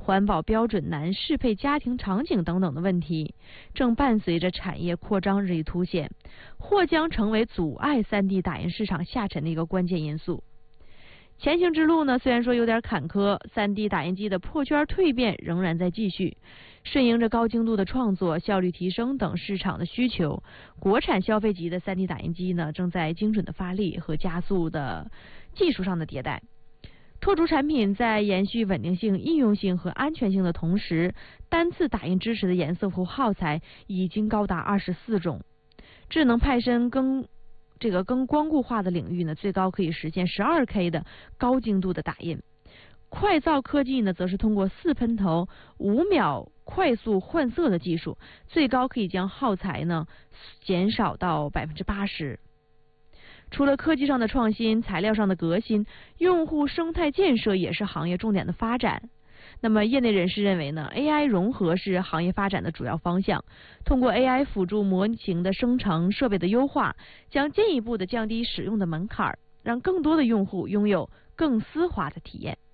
环保标准难、适配家庭场景等等的问题，正伴随着产业扩张日益凸显，或将成为阻碍 3D 打印市场下沉的一个关键因素。前行之路呢，虽然说有点坎坷，3D 打印机的破圈蜕变仍然在继续。顺应着高精度的创作、效率提升等市场的需求，国产消费级的 3D 打印机呢，正在精准的发力和加速的技术上的迭代。拓出产品在延续稳定性、应用性和安全性的同时，单次打印支持的颜色和耗材已经高达24种。智能派身更光固化的领域呢，最高可以实现12K 的高精度的打印。快造科技呢，则是通过4喷头5秒快速换色的技术，最高可以将耗材呢减少到80%。除了科技上的创新、材料上的革新，用户生态建设也是行业重点的发展。那么，业内人士认为呢 ，AI 融合是行业发展的主要方向。通过 AI 辅助模型的生成、设备的优化，将进一步的降低使用的门槛，让更多的用户拥有更丝滑的体验。